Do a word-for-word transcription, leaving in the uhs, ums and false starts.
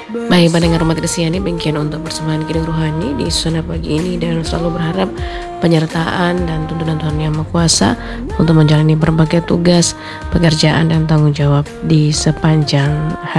Baik pendengar Rumah Kristiani, demikian untuk persembahan Kidung Rohani di suasana pagi ini, dan selalu berharap penyertaan dan tuntunan Tuhan Yang Maha Kuasa untuk menjalani berbagai tugas, pekerjaan dan tanggung jawab di sepanjang hari.